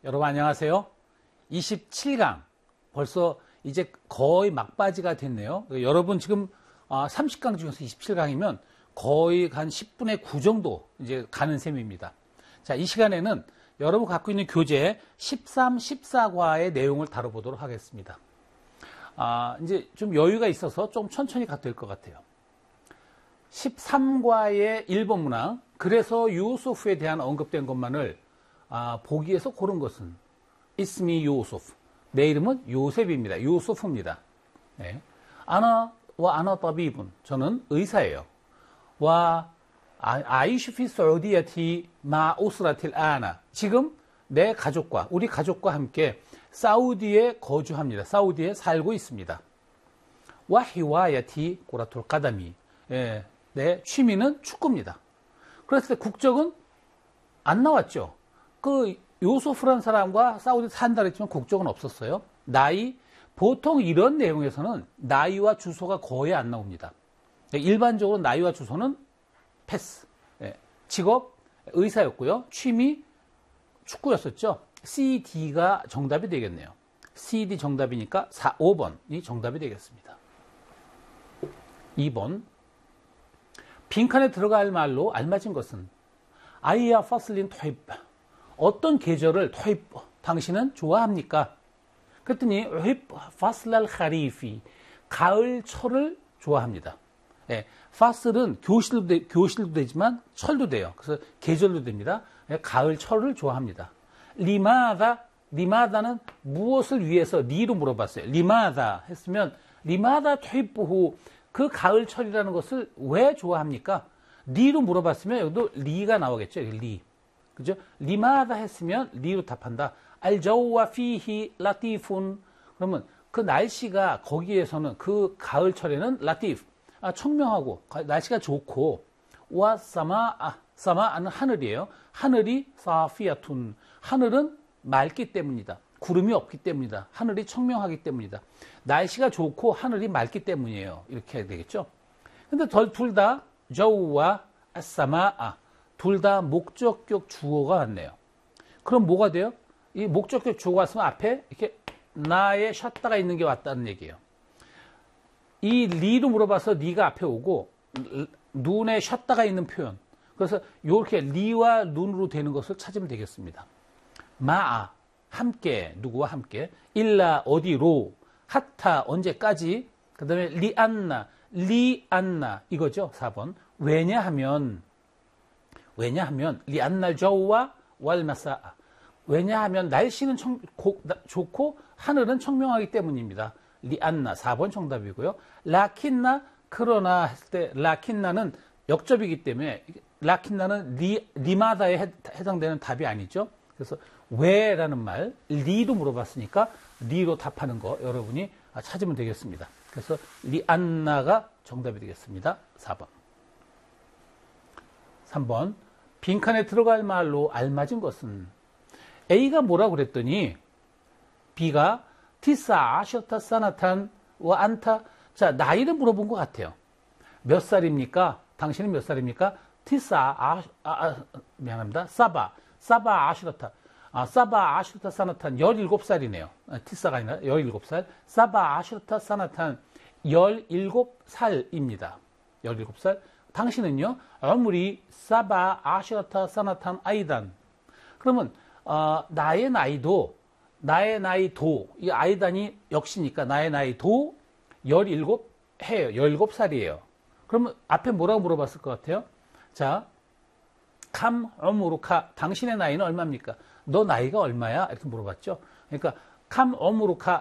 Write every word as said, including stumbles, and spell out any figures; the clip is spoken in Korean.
여러분 안녕하세요. 이십칠 강 벌써 이제 거의 막바지가 됐네요. 여러분 지금 삼십 강 중에서 이십칠 강이면 거의 한 십분의 구 정도 이제 가는 셈입니다. 자, 이 시간에는 여러분 갖고 있는 교재 십삼, 십사과의 내용을 다뤄보도록 하겠습니다. 아, 이제 좀 여유가 있어서 좀 천천히 가도 될 것 같아요. 십삼과의 일 번 문항, 그래서 유소프에 대한 언급된 것만을 아, 보기에서 고른 것은 이스미 유소프, 내 이름은 요셉입니다. 유소프입니다. 네. 아나 와 아나 따비분, 저는 의사예요. 와 아이슈 피 사우디아티 마 오스라틸 아나, 지금 내 가족과 우리 가족과 함께 사우디에 거주합니다. 사우디에 살고 있습니다. 와 히와야티 꼬라톨 까다미, 예, 내 취미는 축구입니다. 그랬을 때 국적은 안 나왔죠. 그 요소프란 사람과 사우디 산다 그랬지만 국적은 없었어요. 나이, 보통 이런 내용에서는 나이와 주소가 거의 안 나옵니다. 일반적으로 나이와 주소는 패스. 예, 직업 의사였고요. 취미 축구였었죠. 씨, D가 정답이 되겠네요. 씨, D 정답이니까 사, 오 번이 정답이 되겠습니다. 이 번, 빈칸에 들어갈 말로 알맞은 것은 아이야 파슬린 토입, 어떤 계절을 토입 당신은 좋아합니까? 그랬더니 파슬랄 카리피, 가을철을 좋아합니다. 예, 파슬은 교실도, 되, 교실도 되지만 철도 돼요. 그래서 계절도 됩니다. 예, 가을철을 좋아합니다. 리마다, 리마다는 무엇을 위해서 리로 물어봤어요. 리마다 했으면 리마다 토입부후, 그 가을철이라는 것을 왜 좋아합니까? 리로 물어봤으면 여기도 리가 나오겠죠. 리. 그죠? 리마다 했으면 리로 답한다. 알저우와 피히 라티푼. 그러면 그 날씨가 거기에서는 그 가을철에는 라티프, 아, 청명하고 날씨가 좋고, 와 사마, 아, 사마는 하늘이에요. 하늘이 사피아툰, 하늘은 맑기 때문이다. 구름이 없기 때문이다. 하늘이 청명하기 때문이다. 날씨가 좋고 하늘이 맑기 때문이에요. 이렇게 해야 되겠죠. 근데 둘 다 저우와 사마아, 둘 다 목적격 주어가 왔네요. 그럼 뭐가 돼요? 이 목적격 주어가 왔으면 앞에 이렇게 나의 셨다가 있는 게 왔다는 얘기예요. 이 리로 물어봐서 리가 앞에 오고, 눈에 셨다가 있는 표현, 그래서 이렇게 리와 눈으로 되는 것을 찾으면 되겠습니다. 마아, 함께, 누구와 함께, 일라, 어디로, 하타, 언제까지, 그 다음에 리안나, 리안나, 이거죠. 사 번. 왜냐하면, 왜냐하면, 리안날 저우와 왈마사아. 왜냐하면 날씨는 청, 고, 나, 좋고 하늘은 청명하기 때문입니다. 리안나, 사 번 정답이고요. 라킨나, 그러나 했을 때 라킨나는 역접이기 때문에 라킨나는 리, 리마다에 해, 해당되는 답이 아니죠. 그래서 왜라는 말, 리로 물어봤으니까 리로 답하는 거 여러분이 찾으면 되겠습니다. 그래서 리안나가 정답이 되겠습니다. 사 번. 삼 번, 빈칸에 들어갈 말로 알맞은 것은, A가 뭐라고 그랬더니 B가 티사 아셔타 사나탄 와 안타, 자, 나이를 물어본 것 같아요. 몇 살입니까? 당신은 몇 살입니까? 티사 아, 아, 아 미안합니다. 사바 사바 아슈라타, 아, 사바 아슈라타 사나탄 열일곱 살이네요. 아, 티사가 아니라 열일곱 살. 사바 아슈라타 사나탄 열일곱 살입니다. 열일곱 살. 당신은요? 아무리 사바 아슈라타 사나탄 아이단. 그러면 어, 나의 나이도, 나의 나이도, 이 아이단이 역시니까 나의 나이도 열일곱 해요. 열일곱 살이에요. 그러면 앞에 뭐라고 물어봤을 것 같아요? 자, 캄 어무루카, 당신의 나이는 얼마입니까? 너 나이가 얼마야? 이렇게 물어봤죠. 그러니까 캄 어무루카,